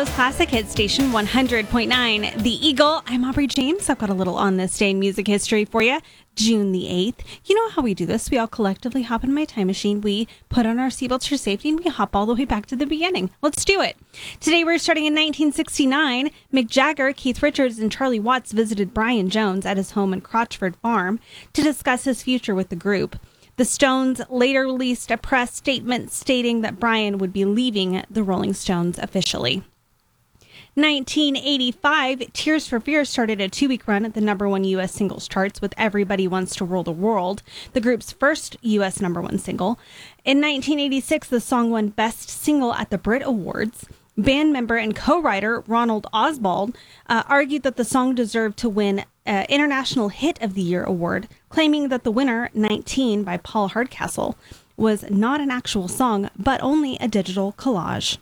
Amarillo's classic hit station, 100.9 The Eagle. I'm Aubrey James. I've got a little on this day in music history for you. June the 8th. You know how we do this. We all collectively hop in my time machine. We put on our seatbelts for safety and we hop all the way back to the beginning. Let's do it. Today we're starting in 1969. Mick Jagger, Keith Richards, and Charlie Watts visited Brian Jones at his home in Crotchford Farm to discuss his future with the group. The Stones later released a press statement stating that Brian would be leaving the Rolling Stones officially. 1985, Tears for Fears started a 2-week run at the #1 U.S. singles charts with Everybody Wants to Rule the World, the group's first U.S. #1 single. In 1986, the song won Best Single at the Brit Awards. Band member and co-writer Ronald Oswald argued that the song deserved to win International Hit of the Year award, claiming that the winner, 19 by Paul Hardcastle, was not an actual song, but only a digital collage.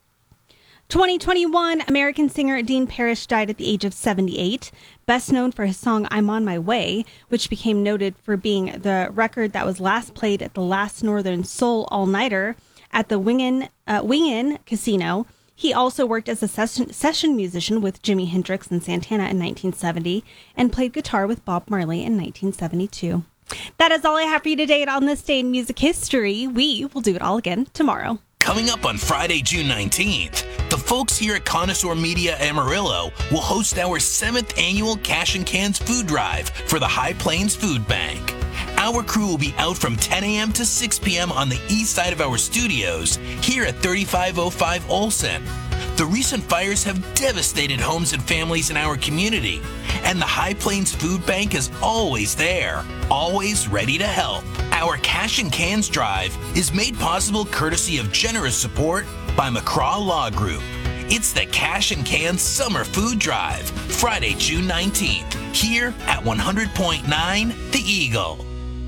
2021, American singer Dean Parrish died at the age of 78, best known for his song I'm on My Way, which became noted for being the record that was last played at the last Northern Soul all-nighter at the Wing Inn Casino. He also worked as a session musician with Jimi Hendrix and Santana in 1970 and played guitar with Bob Marley in 1972. That is all I have for you today on this day in music history. We will do it all again tomorrow. Coming up on Friday, June 19th, the folks here at Connoisseur Media Amarillo will host our 7th annual Cash and Cans Food Drive for the High Plains Food Bank. Our crew will be out from 10 a.m. to 6 p.m. on the east side of our studios here at 3505 Olsen. The recent fires have devastated homes and families in our community, and the High Plains Food Bank is always there, always ready to help. Our Cash and Cans Drive is made possible courtesy of generous support by McCraw Law Group. It's the Cash and Cans Summer Food Drive, Friday, June 19th, here at 100.9 The Eagle.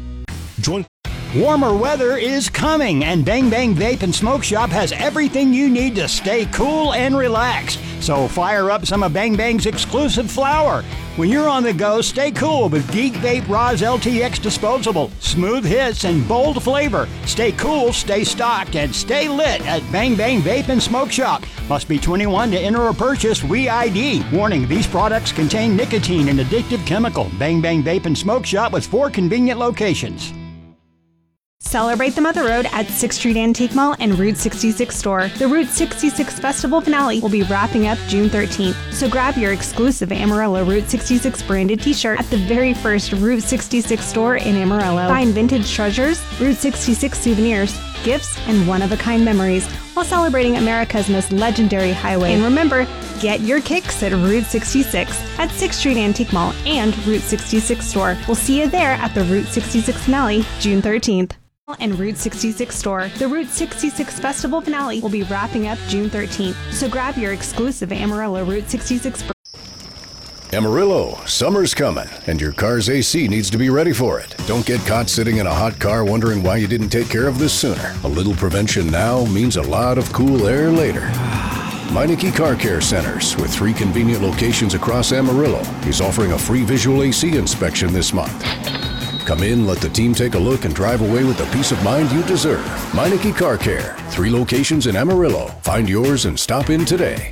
Warmer weather is coming, and Bang Bang Vape and Smoke Shop has everything you need to stay cool and relaxed. So fire up some of Bang Bang's exclusive flower. When you're on the go, stay cool with Geek Vape Roz LTX Disposable. Smooth hits and bold flavor. Stay cool, stay stocked, and stay lit at Bang Bang Vape and Smoke Shop. Must be 21 to enter or purchase WeID. Warning, these products contain nicotine and addictive chemical. Bang Bang Vape and Smoke Shop with 4 convenient locations. Celebrate the Mother Road at 6th Street Antique Mall and Route 66 store. The Route 66 Festival finale will be wrapping up June 13th, so grab your exclusive Amarillo Route 66 branded t-shirt at the very first Route 66 store in Amarillo. Find vintage treasures, Route 66 souvenirs, gifts, and one-of-a-kind memories while celebrating America's most legendary highway. And remember, get your kicks at Route 66 at 6th Street Antique Mall and Route 66 store. We'll see you there at the Route 66 finale, June 13th. And Route 66 store. The Route 66 Festival finale will be wrapping up June 13th, so grab your exclusive Amarillo Route 66. Amarillo, summer's coming, and your car's AC needs to be ready for it. Don't get caught sitting in a hot car wondering why you didn't take care of this sooner. A little prevention now means a lot of cool air later. Meineke Car Care Centers, with 3 convenient locations across Amarillo, is offering a free visual AC inspection this month. Come in, let the team take a look, and drive away with the peace of mind you deserve. Meineke Car Care, 3 locations in Amarillo. Find yours and stop in today.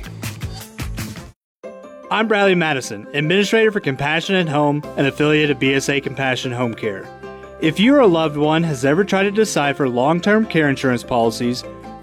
I'm Bradley Madison, Administrator for Compassion at Home, an affiliate of BSA Compassion Home Care. If you or a loved one has ever tried to decipher long-term care insurance policies,